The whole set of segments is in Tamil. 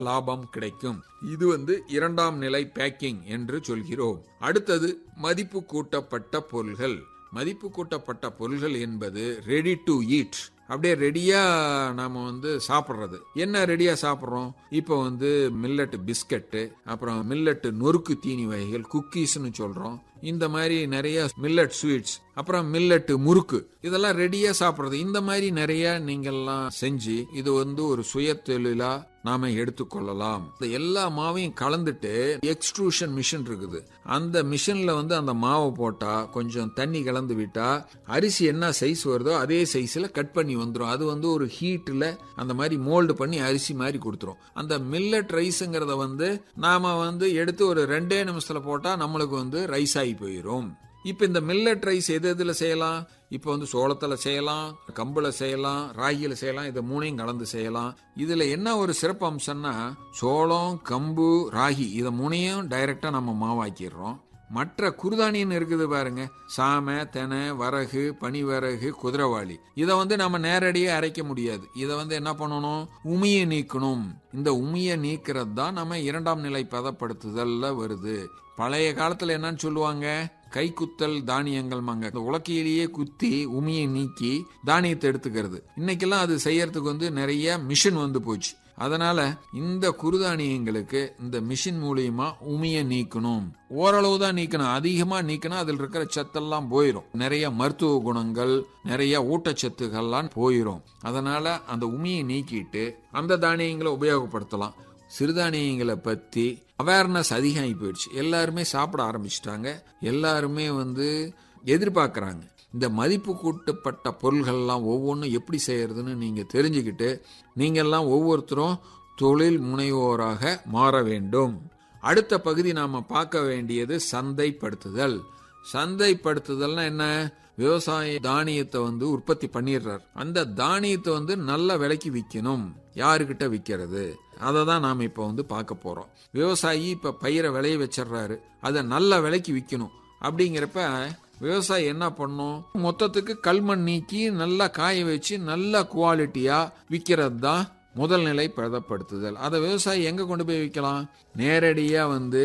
லாபம் கிடைக்கும். இது இரண்டாம் நிலை பேக்கிங் என்று சொல்கிறோம். அடுத்தது மதிப்பு கூட்டப்பட்ட பொருள்கள். மதிப்பு கூட்டப்பட்ட பொருள்கள் என்பது ரெடி டு ஈட், அப்படியே ரெடியா நாம சாப்பிட்றது. என்ன ரெடியா சாப்பிட்றோம்? இப்போ மில்லட் பிஸ்கட்டு, அப்புறம் மில்லட் நொறுக்கு தீனி வகைகள், குக்கீஸ்னு சொல்றோம். இந்த மாதிரி நிறைய மில்லட் ஸ்வீட்ஸ், அப்புறம் மில்லட் முறுக்கு, இதெல்லாம் ரெடியா சாப்பிட்றது. இந்த மாதிரி நிறைய நீங்கெல்லாம் செஞ்சு இது ஒரு சுய தொழிலா நாம எடுத்துக்கொள்ளலாம். எல்லா மாவையும் கலந்துட்டு எக்ஸ்ட்ரூஷன் மிஷின் இருக்குது. அந்த மிஷின்ல அந்த மாவை போட்டா கொஞ்சம் தண்ணி கலந்து விட்டா அரிசி என்ன சைஸ் வருதோ அதே சைஸ்ல கட் பண்ணி வந்துடும். அது ஒரு ஹீட்ல அந்த மாதிரி மோல்டு பண்ணி அரிசி மாதிரி கொடுத்துரும். அந்த மில்லட் ரைஸ்ங்கிறத நாம எடுத்து ஒரு 2 நிமிஷத்துல போட்டா நம்மளுக்கு ரைஸ் ஆகி போயிடும். இப்ப இந்த மில்லட் ரைஸ் எதுல செய்யலாம்? இப்ப சோளத்துல செய்யலாம், கம்புல செய்யலாம், ராகில செய்யலாம். இதை 3ஐயும் கலந்து செய்யலாம். இதுல என்ன ஒரு சிறப்பு அம்சம்னா, சோளம், கம்பு, ராகி இதை 3ஐயும் டைரக்டா நம்ம மாவாக்கிடுறோம். மற்ற குருதானியம் இருக்குது பாருங்க, சாமை, தெனை, வரகு, பனிவரகு, குதிரைவாளி, இதை நம்ம நேரடியாக அரைக்க முடியாது. இதை என்ன பண்ணணும்? உமியை நீக்கணும். இந்த உமியை நீக்கிறது தான் நம்ம இரண்டாம் நிலை பதப்படுத்துதல்ல வருது. பழைய காலத்துல என்னன்னு சொல்லுவாங்க? கைக்குத்தல் தானியங்கள் மாங்க. இந்த உலக்கையிலேயே குத்தி உமியை நீக்கி தானியத்தை எடுத்துக்கிறது. இன்னைக்கெல்லாம் அது செய்யறதுக்கு நிறைய மிஷின் போச்சு. அதனால இந்த குருதானியங்களுக்கு இந்த மிஷின் மூலியமா உமியை நீக்கணும். ஓரளவு தான் நீக்கணும், அதிகமா நீக்கணும் அதில் இருக்கிற சத்தெல்லாம் போயிடும். நிறைய மருத்துவ குணங்கள், நிறைய ஊட்டச்சத்துக்கள்லாம் போயிடும். அதனால அந்த உமியை நீக்கிட்டு அந்த தானியங்களை உபயோகப்படுத்தலாம். சிறுதானியங்களை பத்தி அவேர்னஸ் அதிகமாகி போயிடுச்சு. எல்லாருமே சாப்பிட ஆரம்பிச்சிட்டாங்க. எல்லாருமே எதிர்பார்க்கறாங்க. இந்த மதிப்பு கூட்டப்பட்ட பொருள்கள்லாம் ஒவ்வொன்றும் எப்படி செய்யறதுன்னு நீங்க தெரிஞ்சுக்கிட்டு நீங்கெல்லாம் ஒவ்வொருத்தரும் தொழில் முனைவோராக மாற வேண்டும். அடுத்த பகுதி நாம பார்க்க வேண்டியது சந்தைப்படுத்துதல். சந்தைப்படுத்துதல்னா என்ன? விவசாய தானியத்தை உற்பத்தி பண்ணிடுறார். அந்த தானியத்தை நல்ல விலைக்கு விற்கணும். யாருக்கிட்ட விற்கிறது? அதை தான் நாம இப்ப பார்க்க போறோம். விவசாயி இப்ப பயிரை விளைய வச்சிடறாரு, அதை நல்ல விலைக்கு விற்கணும். அப்படிங்கிறப்ப விவசாயி என்ன பண்ணும்? மொத்தத்துக்கு கல்மண் நீக்கி நல்லா காய வச்சு நல்ல குவாலிட்டியா விற்கிறது தான் முதல் நிலை பதப்படுத்துதல். அதை விவசாயி எங்க கொண்டு போய் விற்கலாம்? நேரடியா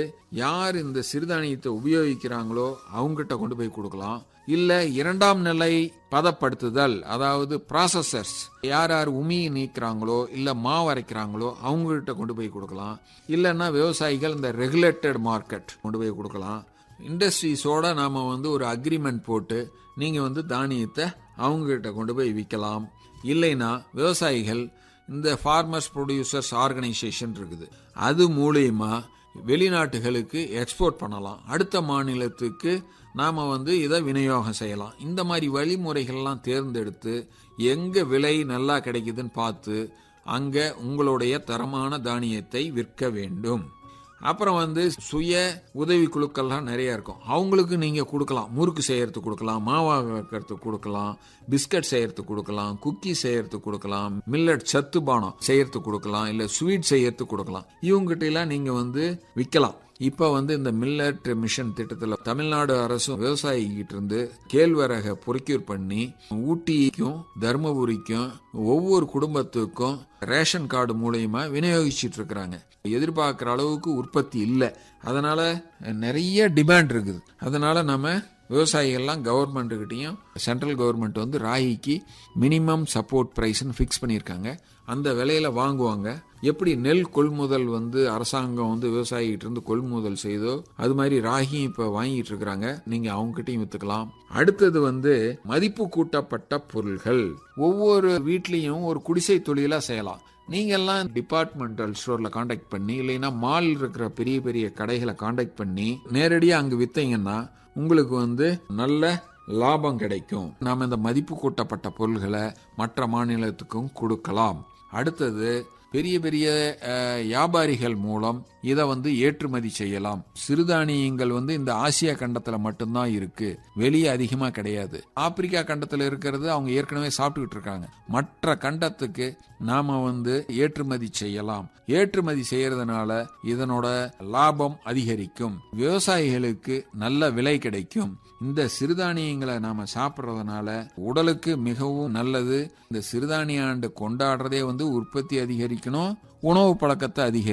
யார் இந்த சிறுதானியத்தை உபயோகிக்கிறாங்களோ அவங்ககிட்ட கொண்டு போய் கொடுக்கலாம். இல்ல இரண்டாம் நிலை பதப்படுத்துதல், அதாவது ப்ராசஸர்ஸ், யார் யார் உமியை நீக்கிறாங்களோ இல்ல மாவு அரைக்கிறாங்களோ அவங்ககிட்ட கொண்டு போய் கொடுக்கலாம். இல்லைன்னா விவசாயிகள் இந்த ரெகுலேட்டட் மார்க்கெட் கொண்டு போய் கொடுக்கலாம். இண்டஸ்ட்ரீஸோட நாம ஒரு அக்ரிமெண்ட் போட்டு நீங்க தானியத்தை அவங்க கிட்ட கொண்டு போய் விற்கலாம். இல்லைன்னா விவசாயிகள் இந்த ஃபார்மர்ஸ் ப்ரொடியூசர்ஸ் ஆர்கனைசேஷன் இருக்குது, அது மூலியமா வெளிநாட்டுகளுக்கு எக்ஸ்போர்ட் பண்ணலாம். அடுத்த மாநிலத்துக்கு நாம இதை விநியோகம் செய்யலாம். இந்த மாதிரி வழிமுறைகள்லாம் தேர்ந்தெடுத்து எங்க விலை நல்லா கிடைக்குதுன்னு பார்த்து அங்க உங்களுடைய தரமான தானியத்தை விற்க வேண்டும். அப்புறம் சுய உதவி குழுக்கள்லாம் நிறைய இருக்கும். அவங்களுக்கு நீங்க கொடுக்கலாம். முறுக்கு செய்யறதுக்கு கொடுக்கலாம், மாவாக்கிறதுக்கு கொடுக்கலாம், பிஸ்கட் செய்யறதுக்கு கொடுக்கலாம், குக்கி செய்யறதுக்கு கொடுக்கலாம், மில்லட் சத்து பானம் செய்யறதுக்கு கொடுக்கலாம், இல்ல ஸ்வீட் செய்யறதுக்கு கொடுக்கலாம். இவங்ககிட்ட எல்லாம் நீங்க விற்கலாம். இப்ப இந்த மில்லட் மிஷன் திட்டத்துல தமிழ்நாடு அரசும் விவசாயிகிட்ட இருந்து கேழ்வரகை ப்ரொக்யூர் பண்ணி ஊட்டிக்கும் தர்மபுரிக்கும் ஒவ்வொரு குடும்பத்துக்கும் ரேஷன் கார்டு மூலமா விநியோகிச்சிட்டு இருக்கிறாங்க. எதிர்பார்க்கிற அளவுக்கு உற்பத்தி இல்லை, அதனால நிறைய டிமாண்ட் இருக்குது. அதனால நம்ம விவசாயிகள்லாம் கவர்மெண்ட்டுக்கிட்டையும் central government ராகிக்கு minimum support பிரைஸ்ன்னு fix பண்ணியிருக்காங்க. அந்த விலையில வாங்குவாங்க. எப்படி நெல் கொள்முதல் அரசாங்கம் விவசாயிகிட்ட இருந்து கொள்முதல் செய்தோ அது மாதிரி ராகியும் இப்ப வாங்கிட்டு இருக்கிறாங்க. நீங்க அவங்க கிட்டையும் வித்துக்கலாம். அடுத்தது மதிப்பு கூட்டப்பட்ட பொருள்கள். ஒவ்வொரு வீட்லயும் ஒரு குடிசை தொழிலா செய்யலாம். நீங்க எல்லாம் டிபார்ட்மெண்டல் ஸ்டோர்ல கான்டாக்ட் பண்ணி, இல்லைன்னா மால் இருக்கிற பெரிய பெரிய கடைகளை கான்டாக்ட் பண்ணி நேரடியா அங்க வித்தீங்கன்னா உங்களுக்கு நல்ல லாபம் கிடைக்கும். நாம இந்த மதிப்பு கூட்டப்பட்ட பொருள்களை மற்ற மாநிலத்துக்கும் கொடுக்கலாம். அடுத்தது பெரிய பெரிய வியாபாரிகள் மூலம் இதை ஏற்றுமதி செய்யலாம். சிறுதானியங்கள் இந்த ஆசியா கண்டத்துல மட்டும்தான் இருக்கு, வெளியே அதிகமா கிடையாது. ஆப்பிரிக்கா கண்டத்துல இருக்கிறது அவங்க ஏற்கனவே சாப்பிட்டுக்கிட்டு இருக்காங்க. மற்ற கண்டத்துக்கு நாம ஏற்றுமதி செய்யலாம். ஏற்றுமதி செய்யறதுனால இதனோட லாபம் அதிகரிக்கும், விவசாயிகளுக்கு நல்ல விலை கிடைக்கும். இந்த சிறுதானியங்களை நாம சாப்பிட்றதுனால உடலுக்கு மிகவும் நல்லது. இந்த சிறுதானிய ஆண்டு கொண்டாடுறதே உற்பத்தி அதிகரிக்கணும், உணவு பழக்கத்தை அதிகரிக்கணும்.